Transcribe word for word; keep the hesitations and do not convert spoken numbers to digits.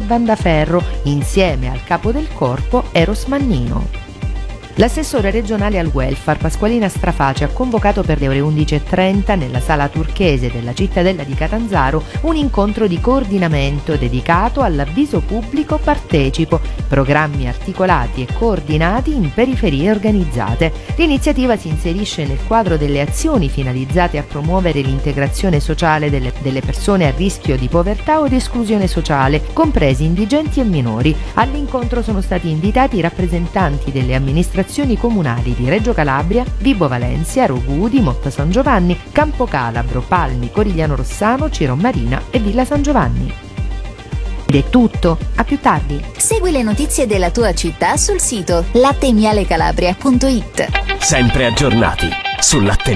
Bandaferro, insieme al capo del corpo Eros Mannino. L'assessore regionale al welfare Pasqualina Strafaci ha convocato per le ore undici e trenta nella sala turchese della cittadella di Catanzaro un incontro di coordinamento dedicato all'avviso pubblico partecipo, programmi articolati e coordinati in periferie organizzate. L'iniziativa si inserisce nel quadro delle azioni finalizzate a promuovere l'integrazione sociale delle, delle persone a rischio di povertà o di esclusione sociale, compresi indigenti e minori. All'incontro sono stati invitati i rappresentanti delle amministrazioni comunali di Reggio Calabria, Vibo Valencia, Rogudi, Motta San Giovanni, Campo Calabro, Palmi, Corigliano Rossano, Ciro Marina e Villa San Giovanni. Ed è tutto, a più tardi. Segui le notizie della tua città sul sito latte miele calabria punto it. Sempre aggiornati sul Latte